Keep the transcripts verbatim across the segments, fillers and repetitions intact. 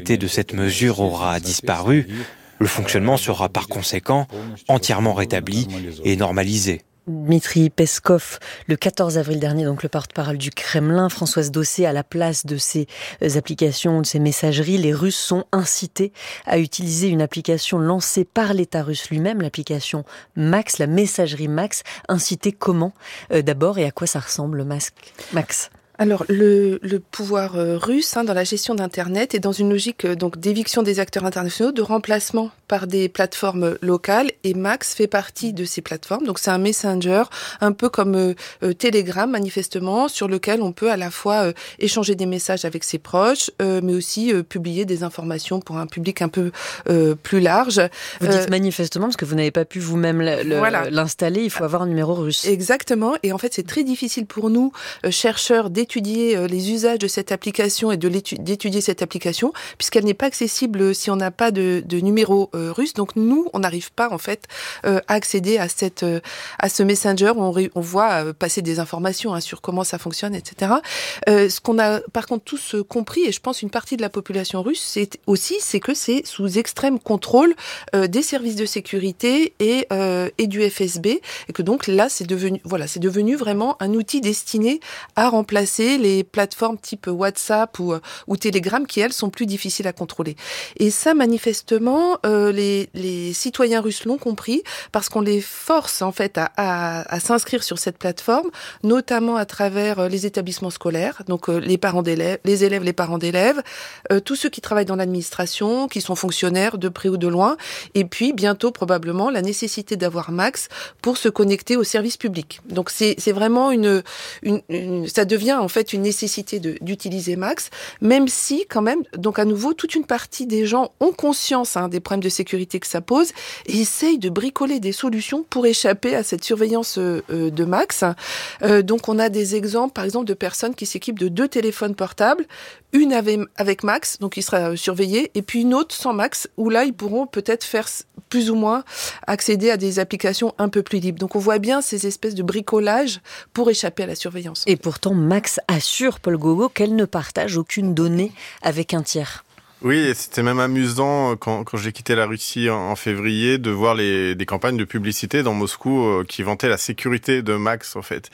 l'efficacité de cette mesure aura disparu, le fonctionnement sera par conséquent entièrement rétabli et normalisé. Dmitri Peskov, le quatorze avril dernier, donc le porte-parole du Kremlin, Françoise Dossé, à la place de ces applications, de ces messageries, les Russes sont incités à utiliser une application lancée par l'État russe lui-même, l'application Max, la messagerie Max. Incités comment euh, d'abord et à quoi ça ressemble, Max ? Alors, le, le pouvoir euh, russe, hein, dans la gestion d'Internet, est dans une logique euh, donc d'éviction des acteurs internationaux, de remplacement par des plateformes locales, et Max fait partie de ces plateformes. Donc, c'est un messenger, un peu comme euh, euh, Telegram, manifestement, sur lequel on peut à la fois euh, échanger des messages avec ses proches, euh, mais aussi euh, publier des informations pour un public un peu euh, plus large. Vous dites euh, manifestement, parce que vous n'avez pas pu vous-même le, voilà. l'installer, il faut avoir un numéro russe. Exactement, et en fait, c'est très difficile pour nous, euh, chercheurs, d'étudier les usages de cette application et de d'étudier cette application, puisqu'elle n'est pas accessible si on n'a pas de, de numéro euh, russe. Donc nous, on n'arrive pas en fait euh, à accéder à cette euh, à ce messenger. On, on voit euh, passer des informations hein, sur comment ça fonctionne, et cetera. Euh, ce qu'on a par contre tous compris, et je pense une partie de la population russe, c'est aussi c'est que c'est sous extrême contrôle euh, des services de sécurité et euh, et du F S B, et que donc là c'est devenu voilà c'est devenu vraiment un outil destiné à remplacer les plateformes type WhatsApp ou, ou Telegram qui, elles, sont plus difficiles à contrôler. Et ça, manifestement, euh, les, les citoyens russes l'ont compris parce qu'on les force, en fait, à, à, à s'inscrire sur cette plateforme, notamment à travers les établissements scolaires, donc euh, les parents d'élèves, les élèves, les parents d'élèves, euh, tous ceux qui travaillent dans l'administration, qui sont fonctionnaires de près ou de loin, et puis, bientôt, probablement, la nécessité d'avoir Max pour se connecter au service public. Donc, c'est, c'est vraiment une, une, une... ça devient, en fait, une nécessité de, d'utiliser Max, même si, quand même, donc à nouveau, toute une partie des gens ont conscience hein, des problèmes de sécurité que ça pose et essayent de bricoler des solutions pour échapper à cette surveillance euh, de Max. Euh, donc, on a des exemples, par exemple, de personnes qui s'équipent de deux téléphones portables, une avec, avec Max, donc il sera surveillé, et puis une autre sans Max, où là, ils pourront peut-être faire plus ou moins accéder à des applications un peu plus libres. Donc, on voit bien ces espèces de bricolage pour échapper à la surveillance. Et pourtant, Max assure, Paul Gogo, qu'elle ne partage aucune donnée avec un tiers. Oui, et c'était même amusant quand, quand j'ai quitté la Russie en, en février de voir les, des campagnes de publicité dans Moscou euh, qui vantaient la sécurité de Max en fait.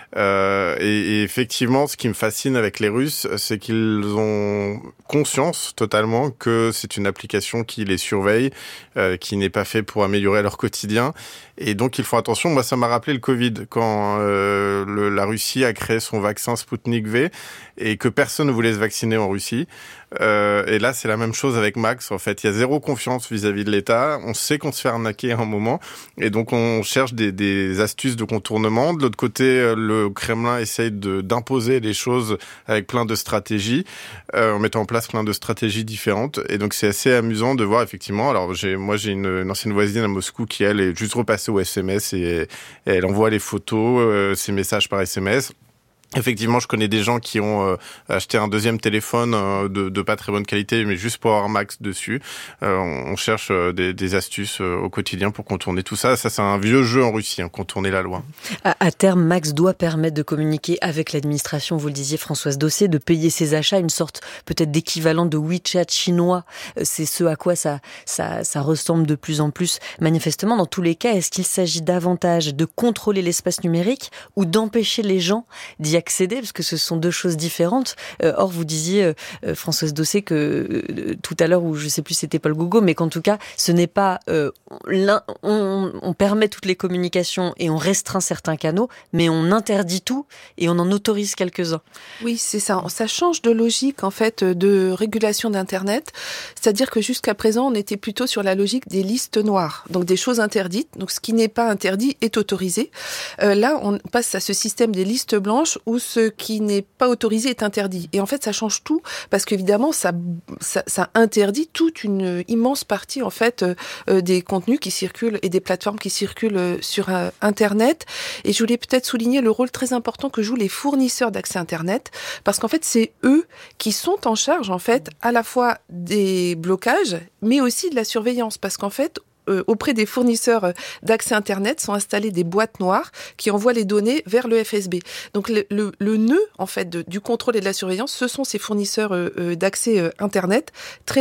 Euh, et, et effectivement, ce qui me fascine avec les Russes, c'est qu'ils ont conscience totalement que c'est une application qui les surveille, euh, qui n'est pas fait pour améliorer leur quotidien. Et donc, ils font attention. Moi, ça m'a rappelé le Covid, quand euh, le, la Russie a créé son vaccin Sputnik V et que personne ne voulait se vacciner en Russie. Euh, et là, c'est la même chose avec Max. En fait, il y a zéro confiance vis-à-vis de l'État. On sait qu'on se fait arnaquer à un moment. Et donc, on cherche des, des astuces de contournement. De l'autre côté, le Kremlin essaye de, d'imposer les choses avec plein de stratégies, euh, en mettant en place plein de stratégies différentes. Et donc, c'est assez amusant de voir, effectivement. Alors, j'ai, moi, j'ai une, une ancienne voisine à Moscou qui, elle, est juste repassée au S M S et, et elle envoie les photos, euh, ses messages par S M S. Effectivement, je connais des gens qui ont euh, acheté un deuxième téléphone euh, de, de pas très bonne qualité, mais juste pour avoir Max dessus. Euh, on cherche euh, des, des astuces euh, au quotidien pour contourner tout ça. Ça, c'est un vieux jeu en Russie, hein, contourner la loi. À, à terme, Max doit permettre de communiquer avec l'administration, vous le disiez, Françoise Dossé, de payer ses achats, une sorte peut-être d'équivalent de WeChat chinois. C'est ce à quoi ça, ça, ça ressemble de plus en plus. Manifestement, dans tous les cas, est-ce qu'il s'agit davantage de contrôler l'espace numérique ou d'empêcher les gens d'y accéder, parce que ce sont deux choses différentes. Euh, or, vous disiez, euh, Françoise Dossé, que euh, tout à l'heure, ou je ne sais plus, c'était Paul Gogo, mais qu'en tout cas, ce n'est pas... Euh, l'un, on, on permet toutes les communications et on restreint certains canaux, mais on interdit tout et on en autorise quelques-uns. Oui, c'est ça. Ça change de logique, en fait, de régulation d'Internet. C'est-à-dire que jusqu'à présent, on était plutôt sur la logique des listes noires, donc des choses interdites. Donc, ce qui n'est pas interdit est autorisé. Euh, là, on passe à ce système des listes blanches où ce qui n'est pas autorisé est interdit. Et en fait, ça change tout, parce qu'évidemment, ça, ça, ça interdit toute une immense partie, en fait, euh, des contenus qui circulent et des plateformes qui circulent sur euh, Internet. Et je voulais peut-être souligner le rôle très important que jouent les fournisseurs d'accès Internet, parce qu'en fait, c'est eux qui sont en charge, en fait, à la fois des blocages, mais aussi de la surveillance, parce qu'en fait, Euh, auprès des fournisseurs d'accès Internet sont installées des boîtes noires qui envoient les données vers le F S B. Donc le, le, le nœud en fait de, du contrôle et de la surveillance, ce sont ces fournisseurs euh, d'accès euh, Internet très